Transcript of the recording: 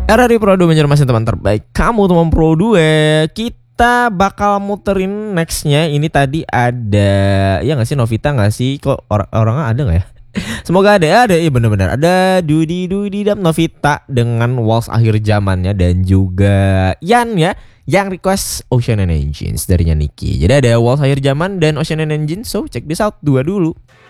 Era di Pro 2 mencermasi teman terbaik kamu teman Pro 2. Kita bakal muterin nextnya. Ini tadi ada, ya gak sih, Novita gak sih? Kok orangnya ada gak ya? Semoga ada, iya bener-bener. Ada Dudi dan Novita dengan Waltz Akhir Zamannya. Dan juga Yan ya, yang request Ocean and Engines darinya Niki. Jadi ada Waltz Akhir Zaman dan Ocean and Engines. So check this out, dua dulu.